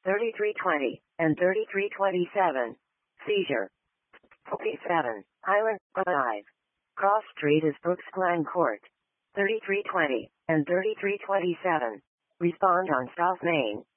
3320 and 3327. Seizure. 47. Highland Drive. Cross Street is Brooks Glen Court. 3320 and 3327. Respond on South Main.